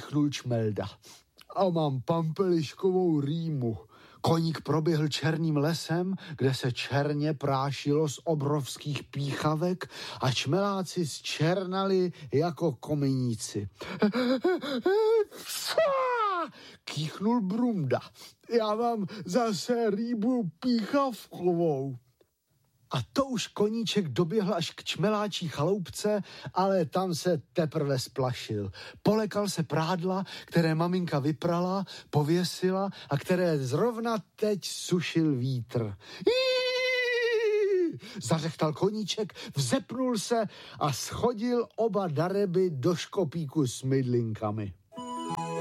kýchnul Čmelda. A mám pampeliškovou rýmu. Koník proběhl černým lesem, kde se černě prášilo z obrovských píchavek a čmeláci zčernali jako kominíci. Kýchnul Brumda. Já mám zase rýbu píchavkovou. A to už Koníček doběhl až k čmeláčí chaloupce, ale tam se teprve splašil. Polekal se prádla, které maminka vyprala, pověsila a které zrovna teď sušil vítr. Zařechtal Koníček, vzepnul se a schodil oba dareby do škopíku s mydlinkami.